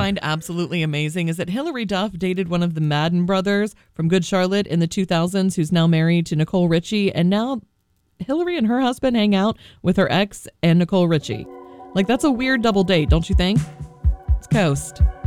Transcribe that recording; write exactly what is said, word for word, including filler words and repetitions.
find absolutely amazing is that Hilary Duff dated one of the Madden brothers from Good Charlotte in the two thousands, who's now married to Nicole Richie. And now Hilary and her husband hang out with her ex and Nicole Richie. Like, that's a weird double date, don't you think? It's Coast.